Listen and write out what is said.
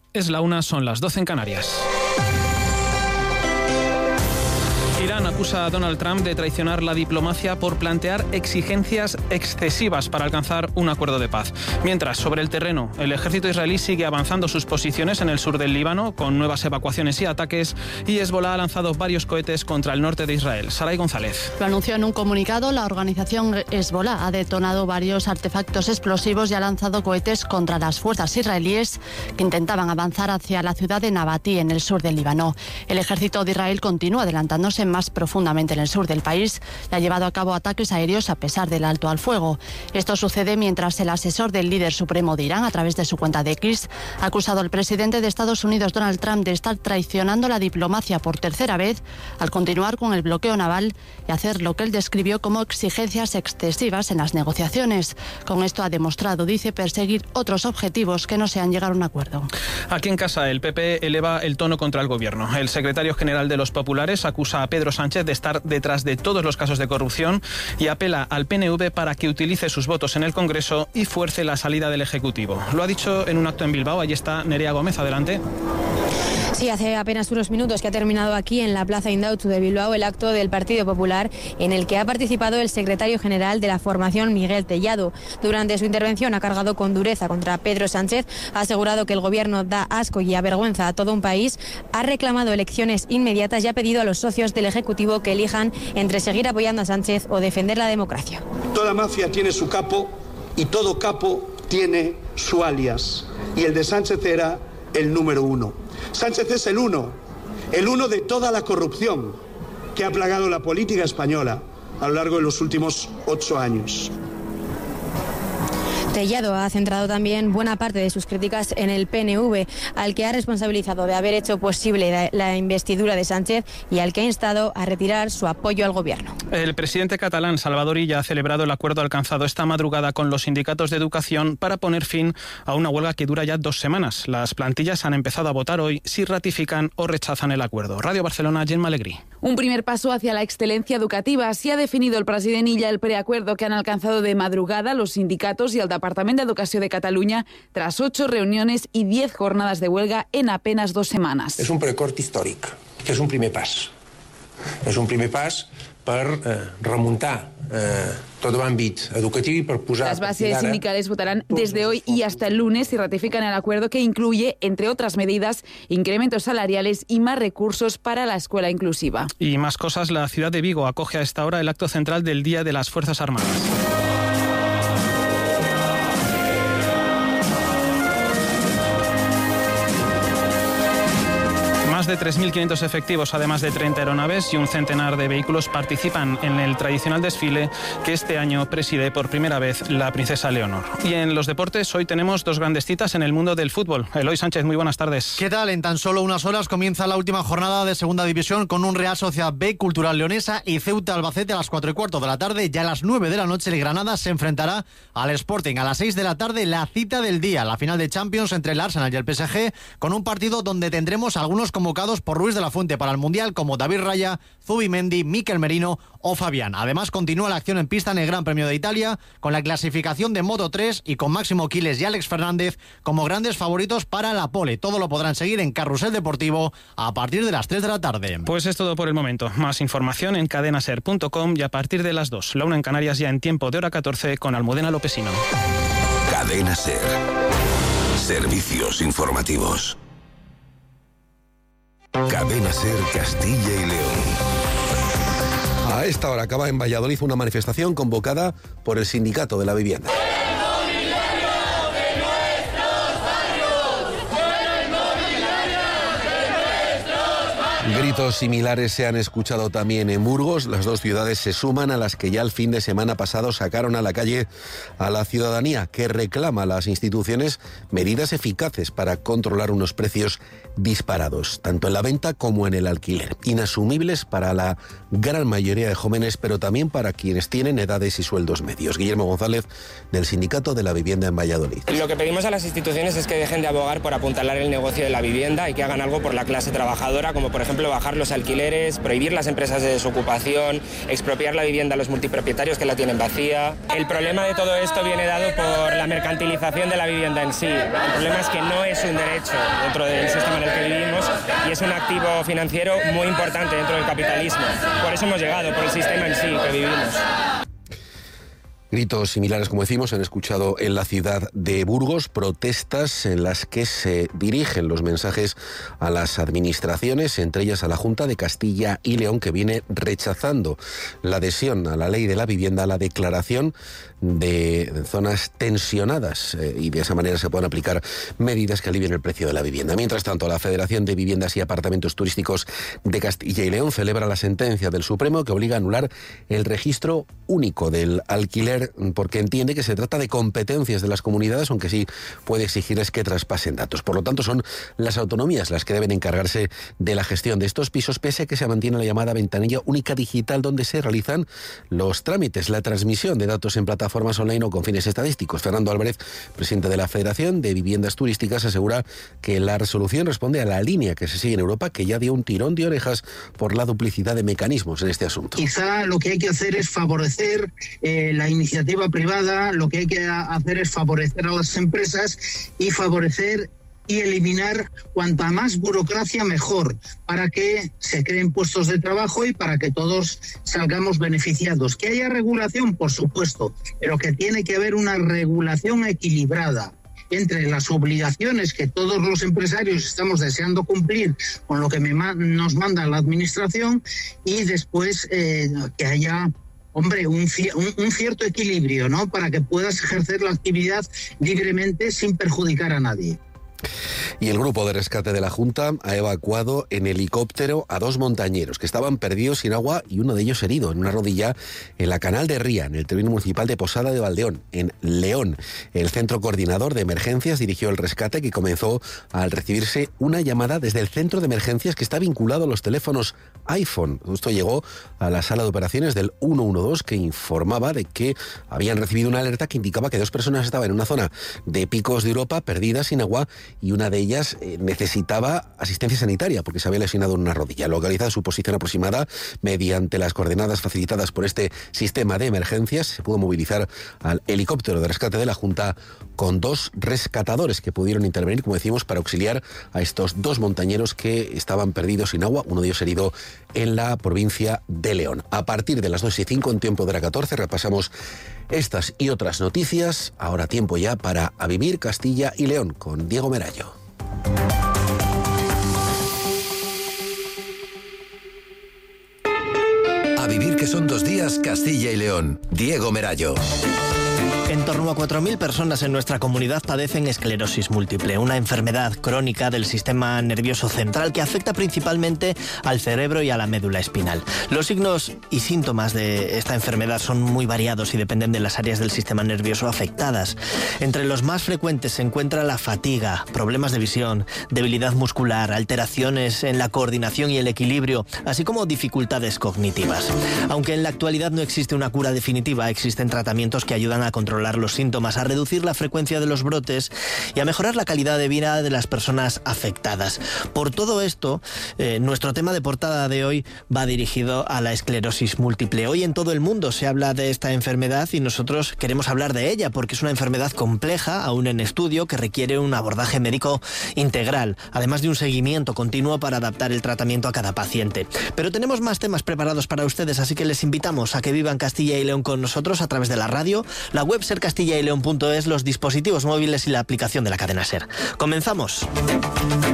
Es la 1, son las 12 en Canarias. Irán acusa a Donald Trump de traicionar la diplomacia por plantear exigencias excesivas para alcanzar un acuerdo de paz. Mientras, sobre el terreno, el ejército israelí sigue avanzando sus posiciones en el sur del Líbano con nuevas evacuaciones y ataques, y Hezbolá ha lanzado varios cohetes contra el norte de Israel. Saray González. Lo anunció en un comunicado. La organización Hezbolá ha detonado varios artefactos explosivos y ha lanzado cohetes contra las fuerzas israelíes que intentaban avanzar hacia la ciudad de Nabatí, en el sur del Líbano. El ejército de Israel continúa adelantándose más profundamente en el sur del país y ha llevado a cabo ataques aéreos a pesar del alto al fuego. Esto sucede mientras el asesor del líder supremo de Irán, a través de su cuenta de X, ha acusado al presidente de Estados Unidos, Donald Trump, de estar traicionando la diplomacia por tercera vez al continuar con el bloqueo naval y hacer lo que él describió como exigencias excesivas en las negociaciones. Con esto ha demostrado, dice, perseguir otros objetivos que no sean llegar a un acuerdo. Aquí en casa, el PP eleva el tono contra el gobierno. El secretario general de los populares acusa a Pedro Sánchez de estar detrás de todos los casos de corrupción y apela al PNV para que utilice sus votos en el Congreso y fuerce la salida del Ejecutivo. Lo ha dicho en un acto en Bilbao. Allí está Nerea Gómez. Adelante. Sí, hace apenas unos minutos que ha terminado aquí en la Plaza Indautxu de Bilbao el acto del Partido Popular, en el que ha participado el secretario general de la formación, Miguel Tellado. Durante su intervención ha cargado con dureza contra Pedro Sánchez, ha asegurado que el gobierno da asco y avergüenza a todo un país, ha reclamado elecciones inmediatas y ha pedido a los socios del Ejecutivo que elijan entre seguir apoyando a Sánchez o defender la democracia. Toda mafia tiene su capo y todo capo tiene su alias. Y el de Sánchez era el número 1. Sánchez es el uno de toda la corrupción que ha plagado la política española a lo largo de los últimos 8 años. Tellado ha centrado también buena parte de sus críticas en el PNV, al que ha responsabilizado de haber hecho posible la investidura de Sánchez y al que ha instado a retirar su apoyo al gobierno. El presidente catalán, Salvador Illa, ha celebrado el acuerdo alcanzado esta madrugada con los sindicatos de educación para poner fin a una huelga que dura ya 2 semanas. Las plantillas han empezado a votar hoy si ratifican o rechazan el acuerdo. Radio Barcelona, Gemma Alegrí. Un primer paso hacia la excelencia educativa. Así ha definido el president Illa el preacuerdo que han alcanzado de madrugada los sindicatos y el Departament d'Educació de Catalunya tras 8 reuniones y 10 jornadas de huelga en apenas 2 semanas. És un preacord històric, que és un primer pas. És un primer pas per remuntar todo l'àmbit educatiu y per posar... Las bases sindicales votarán desde hoy y hasta el lunes y ratifican el acuerdo que incluye, entre otras medidas, incrementos salariales y más recursos para la escuela inclusiva. Y más cosas, la ciudad de Vigo acoge a esta hora el acto central del Día de las Fuerzas Armadas. Más de 3.500 efectivos, además de 30 aeronaves y un centenar de vehículos, participan en el tradicional desfile que este año preside por primera vez la princesa Leonor. Y en los deportes, hoy tenemos 2 grandes citas en el mundo del fútbol. Eloy Sánchez, muy buenas tardes. ¿Qué tal? En tan solo unas horas comienza la última jornada de Segunda División con un Real Sociedad B, Cultural Leonesa y Ceuta Albacete a las 4:15 de la tarde. Ya a las 9 de la noche el Granada se enfrentará al Sporting. A las 6 de la tarde la cita del día, la final de Champions entre el Arsenal y el PSG, con un partido donde tendremos algunos convocados por Ruiz de la Fuente para el Mundial, como David Raya, Zubimendi, Mikel Merino o Fabián. Además, continúa la acción en pista en el Gran Premio de Italia, con la clasificación de Moto3 y con Máximo Quiles y Alex Fernández como grandes favoritos para la pole. Todo lo podrán seguir en Carrusel Deportivo a partir de las 3 de la tarde. Pues es todo por el momento. Más información en cadenaser.com y a partir de las 2. La 1 en Canarias, ya en tiempo de hora 14 con Almudena Lopesino. Cadena Ser. Servicios informativos. Cadena Ser Castilla y León. A esta hora acaba en Valladolid una manifestación convocada por el Sindicato de la Vivienda. Gritos similares se han escuchado también en Burgos. Las 2 ciudades se suman a las que ya el fin de semana pasado sacaron a la calle a la ciudadanía, que reclama a las instituciones medidas eficaces para controlar unos precios disparados, tanto en la venta como en el alquiler, inasumibles para la gran mayoría de jóvenes, pero también para quienes tienen edades y sueldos medios. Guillermo González, del Sindicato de la Vivienda en Valladolid. Lo que pedimos a las instituciones es que dejen de abogar por apuntalar el negocio de la vivienda y que hagan algo por la clase trabajadora, como por ejemplo ejemplo, bajar los alquileres, prohibir las empresas de desocupación, expropiar la vivienda a los multipropietarios que la tienen vacía. El problema de todo esto viene dado por la mercantilización de la vivienda en sí. El problema es que no es un derecho dentro del sistema en el que vivimos y es un activo financiero muy importante dentro del capitalismo. Por eso hemos llegado, por el sistema en sí que vivimos. Gritos similares, como decimos, han escuchado en la ciudad de Burgos, protestas en las que se dirigen los mensajes a las administraciones, entre ellas a la Junta de Castilla y León, que viene rechazando la adhesión a la ley de la vivienda, a la declaración de zonas tensionadas y de esa manera se pueden aplicar medidas que alivien el precio de la vivienda. Mientras tanto, la Federación de Viviendas y Apartamentos Turísticos de Castilla y León celebra la sentencia del Supremo que obliga a anular el registro único del alquiler porque entiende que se trata de competencias de las comunidades, aunque sí puede exigirles que traspasen datos. Por lo tanto, son las autonomías las que deben encargarse de la gestión de estos pisos, pese a que se mantiene la llamada ventanilla única digital donde se realizan los trámites, la transmisión de datos en plataformas online o con fines estadísticos. Fernando Álvarez, presidente de la Federación de Viviendas Turísticas, asegura que la resolución responde a la línea que se sigue en Europa, que ya dio un tirón de orejas por la duplicidad de mecanismos en este asunto. Quizá lo que hay que hacer es favorecer la iniciativa privada, lo que hay que hacer es favorecer a las empresas y favorecer y eliminar cuanta más burocracia mejor, para que se creen puestos de trabajo y para que todos salgamos beneficiados. Que haya regulación, por supuesto, pero que tiene que haber una regulación equilibrada entre las obligaciones que todos los empresarios estamos deseando cumplir con lo que nos manda la administración y después que haya un cierto equilibrio, ¿no? Para que puedas ejercer la actividad libremente sin perjudicar a nadie. Y el grupo de rescate de la Junta ha evacuado en helicóptero a 2 montañeros que estaban perdidos sin agua y uno de ellos herido en una rodilla en la Canal de Ría, en el término municipal de Posada de Valdeón, en León. El Centro Coordinador de Emergencias dirigió el rescate, que comenzó al recibirse una llamada desde el centro de emergencias que está vinculado a los teléfonos iPhone. Esto llegó a la sala de operaciones del 112, que informaba de que habían recibido una alerta que indicaba que 2 personas estaban en una zona de Picos de Europa perdidas sin agua y una de ellas necesitaba asistencia sanitaria porque se había lesionado en una rodilla. Localizada su posición aproximada mediante las coordenadas facilitadas por este sistema de emergencias, se pudo movilizar al helicóptero de rescate de la Junta con 2 rescatadores que pudieron intervenir, como decimos, para auxiliar a estos 2 montañeros que estaban perdidos sin agua, uno de ellos herido en la provincia de León. A partir de las 2:05 en tiempo de la 14 repasamos estas y otras noticias. Ahora tiempo ya para A Vivir Castilla y León con Diego Merayo. A Vivir, que son 2 días, Castilla y León. Diego Merayo. En torno a 4.000 personas en nuestra comunidad padecen esclerosis múltiple, una enfermedad crónica del sistema nervioso central que afecta principalmente al cerebro y a la médula espinal. Los signos y síntomas de esta enfermedad son muy variados y dependen de las áreas del sistema nervioso afectadas. Entre los más frecuentes se encuentra la fatiga, problemas de visión, debilidad muscular, alteraciones en la coordinación y el equilibrio, así como dificultades cognitivas. Aunque en la actualidad no existe una cura definitiva, existen tratamientos que ayudan a controlar los síntomas, a reducir la frecuencia de los brotes y a mejorar la calidad de vida de las personas afectadas. Por todo esto, nuestro tema de portada de hoy va dirigido a la esclerosis múltiple. Hoy en todo el mundo se habla de esta enfermedad y nosotros queremos hablar de ella porque es una enfermedad compleja, aún en estudio, que requiere un abordaje médico integral, además de un seguimiento continuo para adaptar el tratamiento a cada paciente. Pero tenemos más temas preparados para ustedes, así que les invitamos a que vivan Castilla y León con nosotros a través de la radio, la web sercastillaileon.es, los dispositivos móviles y la aplicación de la cadena SER. ¡Comenzamos!